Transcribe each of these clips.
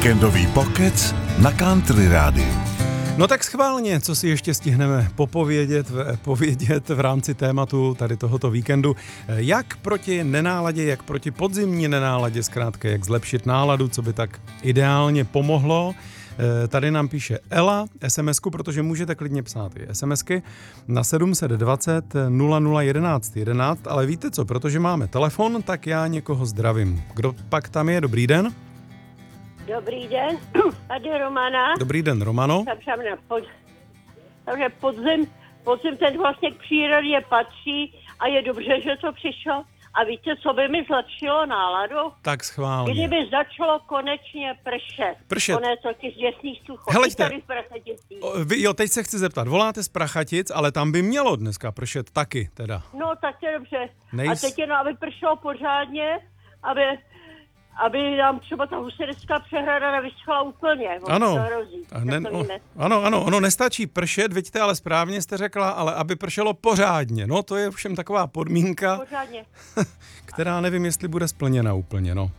Víkendový pokec na Country Rádiu. No tak schválně, co si ještě stihneme povědět v rámci tématu tady tohoto víkendu. Jak proti nenáladě, jak proti podzimní nenáladě, zkrátka jak zlepšit náladu, co by tak ideálně pomohlo. Tady nám píše Ela SMS-ku, protože můžete klidně psát i SMSky na 720 00 11 11, ale víte co, protože máme telefon, tak já někoho zdravím. Kdo pak tam je? Dobrý den. Dobrý den, tady Romana. Dobrý den, Romano. Takže podzim ten vlastně k přírodě patří a je dobře, že to přišlo. A víte, co by mi zlepšilo náladu? Tak schválně. Kdyby začalo konečně pršet. Konec těch děsných suchů. Heleďte, jo, teď se chci zeptat, voláte z Prachatic, ale tam by mělo dneska pršet taky teda. No, tak to je dobře. A teď jenom, aby pršelo pořádně, aby nám třeba ta Husedecká přehrada nevyschla úplně. Ano, ono nestačí pršet, vidíte, ale správně jste řekla, ale aby pršelo pořádně. No, to je všem taková podmínka, která nevím, jestli bude splněna úplně, no.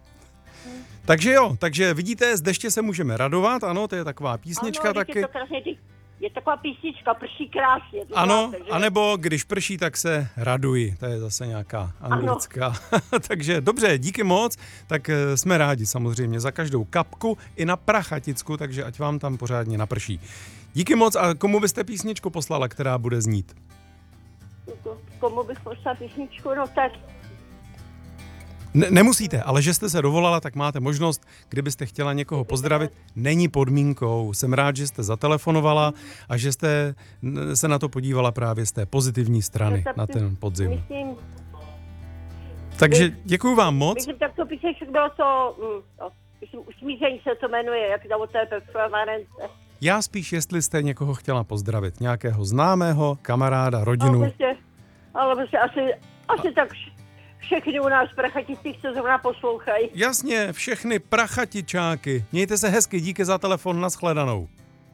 Takže vidíte, z deště se můžeme radovat, ano, to je taková písnička ano, taky. Je taková písnička, prší krásně. Ano, znáte, anebo když prší, tak se raduji. To je zase nějaká anglická. Takže dobře, díky moc. Tak jsme rádi samozřejmě za každou kapku i na Prachaticku, takže ať vám tam pořádně naprší. Díky moc. A komu byste písničku poslala, která bude znít? Komu bych poslala písničku? No tak... Nemusíte, ale že jste se dovolala, tak máte možnost, kdybyste chtěla někoho pozdravit, není podmínkou. Jsem rád, že jste zatelefonovala a že jste se na to podívala právě z té pozitivní strany na ten podzim. Takže děkuju vám moc. Myslím, tak to písniček bylo to, usmíření se to jmenuje, jak to od té performance. Já spíš, jestli jste někoho chtěla pozdravit, nějakého známého, kamaráda, rodinu. Ale prostě asi tak... Všechny u nás Prachaticích se zrovna poslouchají. Jasně, všechny Prachatičáky. Mějte se hezky, díky za telefon, nashledanou.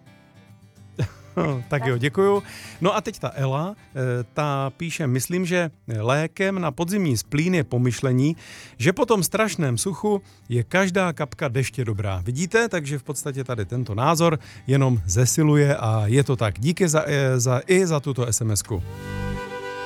Tak jo, děkuju. No a teď ta Ela, ta píše, myslím, že lékem na podzimní splín je pomyšlení, že po tom strašném suchu je každá kapka deště dobrá. Vidíte? Takže v podstatě tady tento názor jenom zesiluje a je to tak. Díky za tuto SMS-ku.